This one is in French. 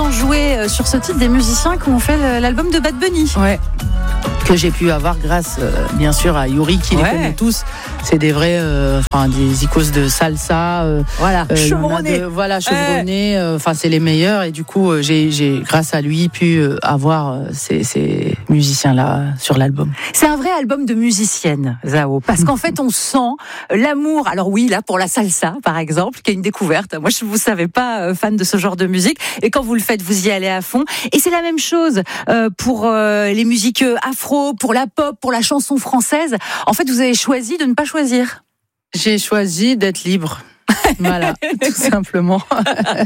également joué sur ce titre des musiciens qui ont fait l'album de Bad Bunny. Ouais. Que j'ai pu avoir grâce, bien sûr, à Yuri, qui les connaît tous. C'est des vrais, des icônes de salsa. Chevronnés. Chevronnés. C'est les meilleurs. Et du coup, j'ai grâce à lui, pu avoir ces musiciens-là sur l'album. C'est un vrai album de musicienne, Zao. Parce qu'en fait, on sent l'amour. Alors oui, là, pour la salsa, par exemple, qui est une découverte. Moi, je ne vous savais pas fan de ce genre de musique. Et quand vous le faites, vous y allez à fond. Et c'est la même chose pour les musiques afro, pour la pop, pour la chanson française. En fait, vous avez choisi de ne pas choisir. J'ai choisi d'être libre. Voilà, tout simplement.